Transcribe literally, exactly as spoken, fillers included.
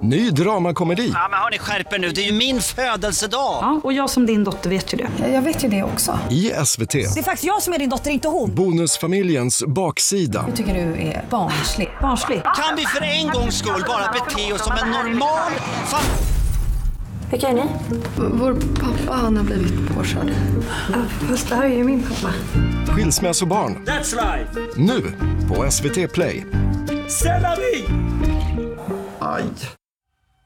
Ny dramakomedi. Ja, men hörni, skärper nu. Det är ju min födelsedag. Ja, och jag som din dotter vet ju det. Jag vet ju det också. I S V T. Det är faktiskt jag som är din dotter, inte hon. Bonusfamiljens baksida. Jag tycker du är barnslig. Barnslig. Kan vi för en gångs skull bara bete oss som en normal familj? Vilka är ni? Vår pappa, han har blivit påkörd. Fast det här är ju min pappa. Skilsmässobarn. That's life. Nu på S V T Play. Ställa vi! Aj.